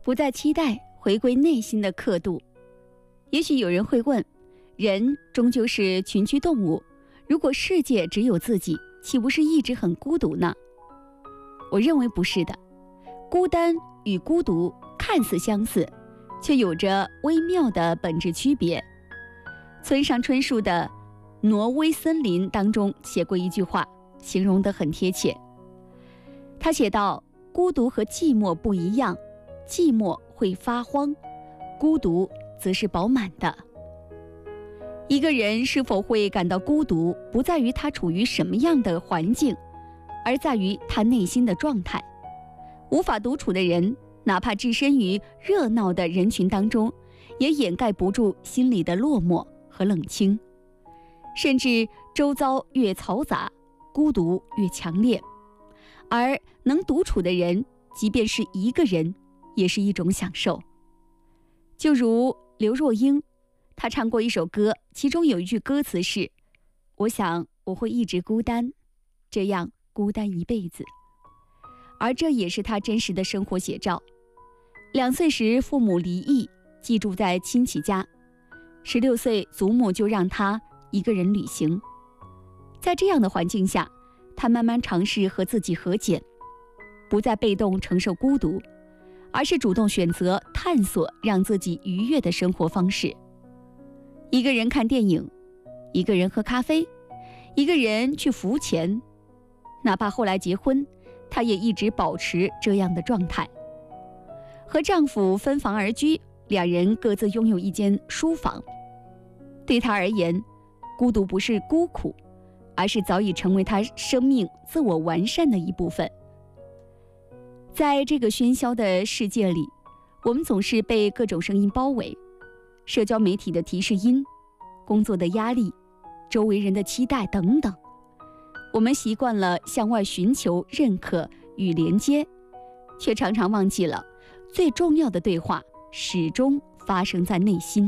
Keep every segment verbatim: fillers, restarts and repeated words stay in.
不再期待回归内心的刻度。也许有人会问，人终究是群居动物，如果世界只有自己，岂不是一直很孤独呢？我认为不是的，孤单与孤独看似相似，却有着微妙的本质区别。村上春树的《挪威森林》当中写过一句话，形容得很贴切。他写道，孤独和寂寞不一样，寂寞会发慌，孤独则是饱满的。一个人是否会感到孤独，不在于他处于什么样的环境，而在于他内心的状态。无法独处的人，哪怕置身于热闹的人群当中，也掩盖不住心里的落寞和冷清。甚至周遭越嘈杂，孤独越强烈。而能独处的人，即便是一个人，也是一种享受。就如刘若英，她唱过一首歌，其中有一句歌词是：我想我会一直孤单，这样孤单一辈子。而这也是她真实的生活写照。两岁时父母离异，寄住在亲戚家，十六岁祖母就让她一个人旅行。在这样的环境下，她慢慢尝试和自己和解，不再被动承受孤独，而是主动选择探索让自己愉悦的生活方式。一个人看电影，一个人喝咖啡，一个人去浮潜。哪怕后来结婚，她也一直保持这样的状态。和丈夫分房而居，两人各自拥有一间书房。对她而言，孤独不是孤苦，而是早已成为她生命自我完善的一部分。在这个喧嚣的世界里，我们总是被各种声音包围，社交媒体的提示音，工作的压力，周围人的期待等等。我们习惯了向外寻求认可与连接，却常常忘记了最重要的对话始终发生在内心。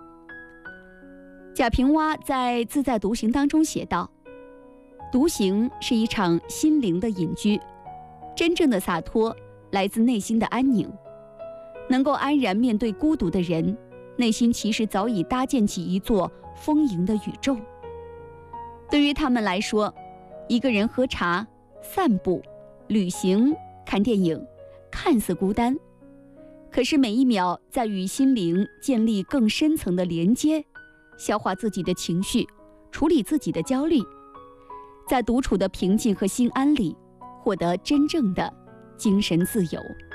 贾平凹在《自在独行》当中写道，独行是一场心灵的隐居，真正的洒脱来自内心的安宁。能够安然面对孤独的人，内心其实早已搭建起一座丰盈的宇宙。对于他们来说，一个人喝茶、散步、旅行、看电影，看似孤单，可是每一秒在与心灵建立更深层的连接，消化自己的情绪，处理自己的焦虑，在独处的平静和心安里，获得真正的精神自由。